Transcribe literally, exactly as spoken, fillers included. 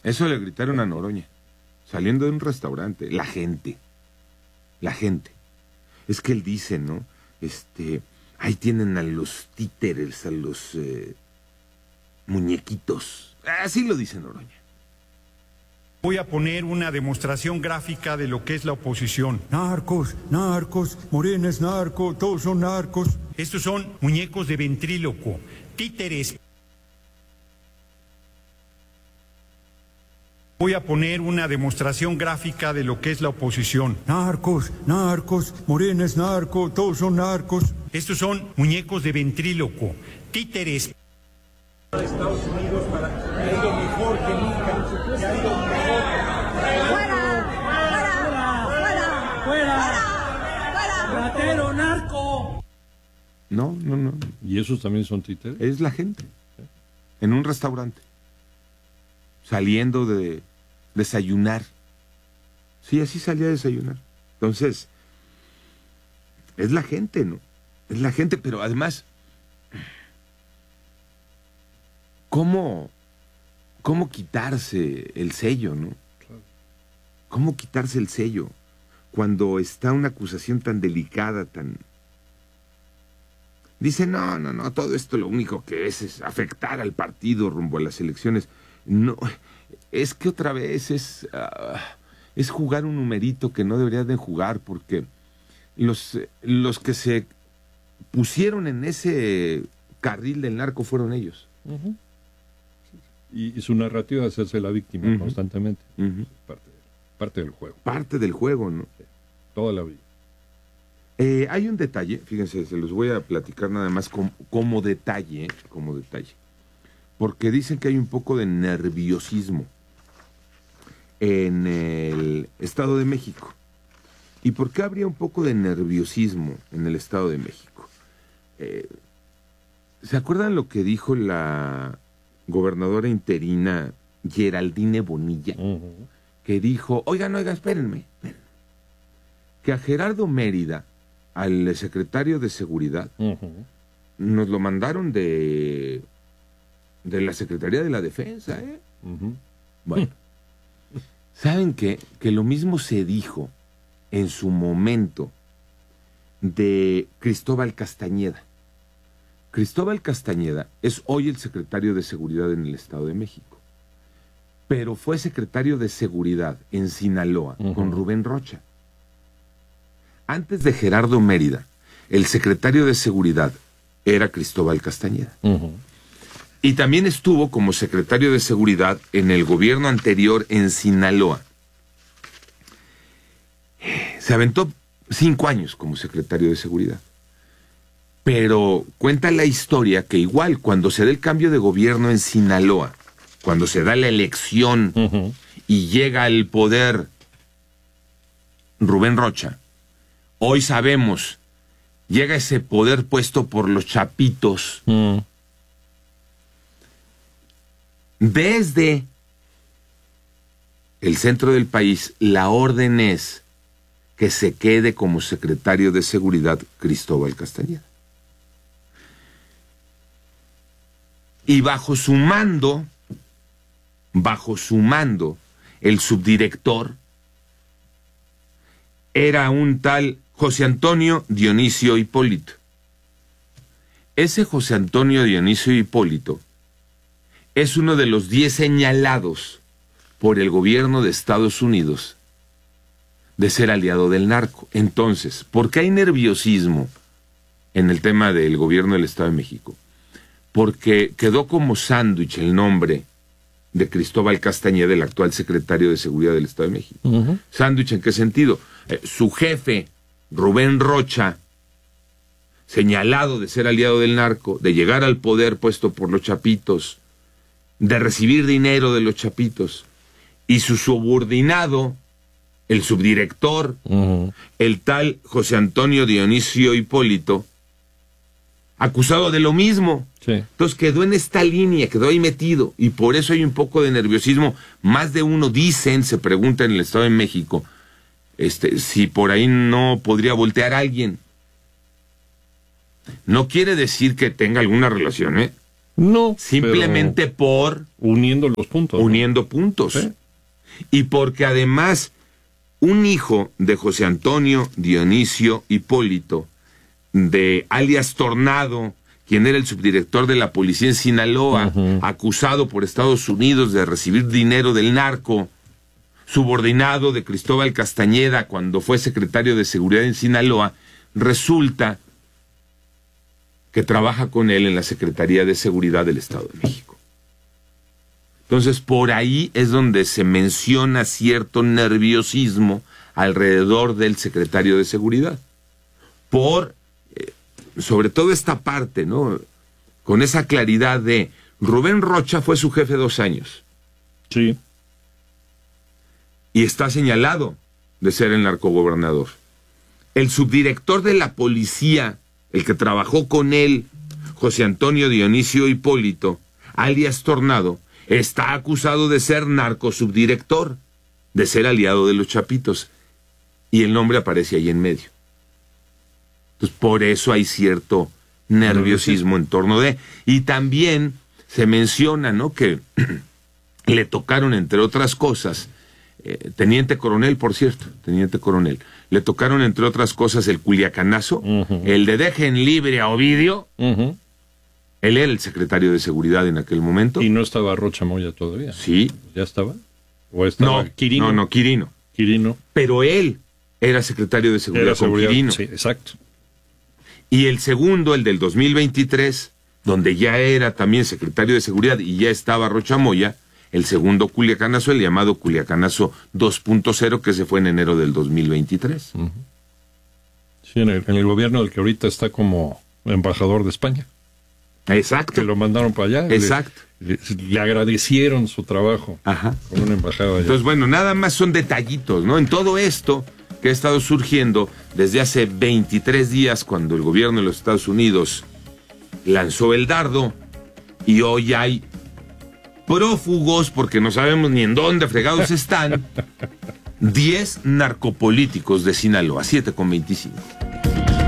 Eso le gritaron a Noroña, saliendo de un restaurante. La gente, la gente. Es que él dice, ¿no? Este, ahí tienen a los títeres, a los eh, muñequitos. Así lo dice Noroña. Voy a poner una demostración gráfica de lo que es la oposición. Narcos, narcos, Morena es narco, todos son narcos. Estos son muñecos de ventrílocuo, títeres. Voy a poner una demostración gráfica de lo que es la oposición. Narcos, narcos, Morena es narco, todos son narcos. Estos son muñecos de ventrílocuo, títeres. Estados Unidos para que ha ido mejor que nunca, que ha ido mejor. ¡Fuera! ¡Fuera! ¡Fuera! ¡Fuera! ¡Fuera! ¡Ratero, narco! No, no, no. ¿Y esos también son títeres? Es la gente. En un restaurante. Saliendo de desayunar. Sí, así salía a desayunar. Entonces, es la gente, ¿no? Es la gente, pero además, ¿cómo, cómo quitarse el sello, no? ¿Cómo quitarse el sello cuando está una acusación tan delicada, tan... Dice, no, no, no, todo esto lo único que es es afectar al partido rumbo a las elecciones. No, es que otra vez es, uh, es jugar un numerito que no deberían de jugar, porque los, los que se pusieron en ese carril del narco fueron ellos. Uh-huh. y, y su narrativa es hacerse la víctima uh-huh. constantemente. Uh-huh. Parte, parte del juego. Parte del juego, ¿no? Sí, toda la vida. Eh, hay un detalle, fíjense, se los voy a platicar nada más como, como detalle, como detalle. Porque dicen que hay un poco de nerviosismo en el Estado de México. ¿Y por qué habría un poco de nerviosismo en el Estado de México? Eh, ¿Se acuerdan lo que dijo la gobernadora interina Geraldine Bonilla? Uh-huh. Que dijo, oigan, oigan, espérenme, espérenme. Que a Gerardo Mérida, al secretario de Seguridad, uh-huh. nos lo mandaron de... de la Secretaría de la Defensa, ¿eh? Uh-huh. Bueno, ¿saben qué? Que lo mismo se dijo en su momento de Cristóbal Castañeda. Cristóbal Castañeda es hoy el secretario de Seguridad en el Estado de México, pero fue secretario de Seguridad en Sinaloa uh-huh. con Rubén Rocha. Antes de Gerardo Mérida, el secretario de Seguridad era Cristóbal Castañeda. Uh-huh. Y también estuvo como secretario de Seguridad en el gobierno anterior en Sinaloa. Se aventó cinco años como secretario de Seguridad. Pero cuenta la historia que igual cuando se da el cambio de gobierno en Sinaloa, cuando se da la elección uh-huh. y llega al poder Rubén Rocha, hoy sabemos, llega ese poder puesto por los chapitos. Uh-huh. Desde el centro del país, la orden es que se quede como secretario de Seguridad Cristóbal Castañeda. Y bajo su mando, bajo su mando, el subdirector era un tal José Antonio Dionisio Hipólito. Ese José Antonio Dionisio Hipólito es uno de los diez señalados por el gobierno de Estados Unidos de ser aliado del narco. Entonces, ¿por qué hay nerviosismo en el tema del gobierno del Estado de México? Porque quedó como sándwich el nombre de Cristóbal Castañeda, el actual secretario de Seguridad del Estado de México. Uh-huh. ¿Sándwich en qué sentido? Eh, su jefe, Rubén Rocha, señalado de ser aliado del narco, de llegar al poder puesto por los chapitos, de recibir dinero de los chapitos, y su subordinado, el subdirector, uh-huh. el tal José Antonio Dionisio Hipólito, acusado de lo mismo. Sí. Entonces quedó en esta línea, quedó ahí metido, y por eso hay un poco de nerviosismo. Más de uno dicen, se pregunta en el Estado de México, este, si por ahí no podría voltear a alguien. No quiere decir que tenga alguna relación, ¿eh? No. Simplemente por... Uniendo los puntos. Uniendo ¿no? puntos. ¿Sí? Y porque además, un hijo de José Antonio Dionisio Hipólito, de alias Tornado, quien era el subdirector de la policía en Sinaloa, uh-huh. acusado por Estados Unidos de recibir dinero del narco, subordinado de Cristóbal Castañeda cuando fue secretario de Seguridad en Sinaloa, resulta que trabaja con él en la Secretaría de Seguridad del Estado de México. Entonces, por ahí es donde se menciona cierto nerviosismo alrededor del secretario de Seguridad. Por, eh, sobre todo esta parte, ¿no? Con esa claridad de, Rubén Rocha fue su jefe dos años. Sí. Y está señalado de ser el narcogobernador. El subdirector de la policía, el que trabajó con él, José Antonio Dionisio Hipólito, alias Tornado, está acusado de ser narcosubdirector, de ser aliado de los Chapitos. Y el nombre aparece ahí en medio. Entonces, por eso hay cierto nerviosismo en torno de... Y también se menciona, ¿no?, que le tocaron, entre otras cosas, eh, teniente coronel, por cierto, teniente coronel, le tocaron, entre otras cosas, el culiacanazo, uh-huh. el de dejen libre a Ovidio. Uh-huh. Él era el secretario de Seguridad en aquel momento. ¿Y no estaba Rocha Moya todavía? Sí. ¿Ya estaba? ¿O estaba no, Quirino? No, no, Quirino. Quirino. Pero él era secretario de Seguridad, era seguridad con Quirino. Sí, exacto. Y el segundo, el del dos mil veintitrés, donde ya era también secretario de Seguridad y ya estaba Rocha Moya, el segundo culiacanazo, el llamado culiacanazo dos punto cero, que se fue en enero del dos mil veintitrés. Uh-huh. Sí, en el, en el gobierno del que ahorita está como embajador de España. Exacto. Que lo mandaron para allá. Exacto. Le, le, le agradecieron su trabajo. Ajá. Con una embajada allá. Entonces, bueno, nada más son detallitos, ¿no? En todo esto que ha estado surgiendo desde hace veintitrés días, cuando el gobierno de los Estados Unidos lanzó el dardo, y hoy hay prófugos, porque no sabemos ni en dónde fregados están, diez narcopolíticos de Sinaloa, siete con veinticinco.